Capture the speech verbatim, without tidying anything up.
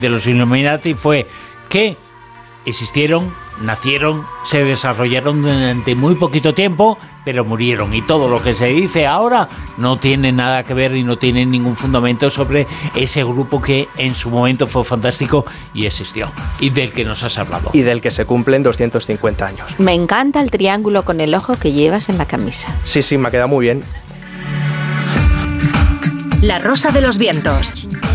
de los Illuminati fue que existieron, nacieron, se desarrollaron durante muy poquito tiempo, pero murieron. Y todo lo que se dice ahora no tiene nada que ver y no tiene ningún fundamento sobre ese grupo que en su momento fue fantástico y existió. Y del que nos has hablado. Y del que se cumplen doscientos cincuenta años. Me encanta el triángulo con el ojo que llevas en la camisa. Sí, sí, me ha quedado muy bien. La Rosa de los Vientos.